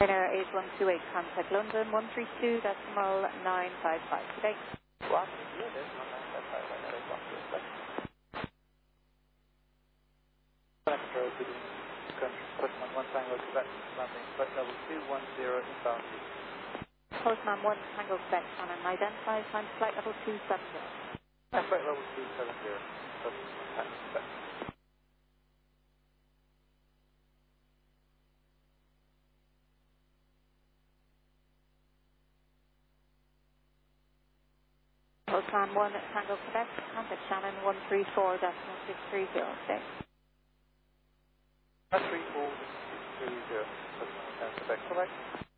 Air 8128, contact London 132.955 today. What? Yeah, there's no 955. Control to the Postman 1 Tango Quebec, landing flight level 210 inbound. Postman 1 Tango Quebec on an identified time flight level 270. Flight level 270, Postman 1 Tango Quebec. Postman 1 Tango Quebec, contact Shannon 134.630 today. 34630, Postman 1 Tango Quebec, correct?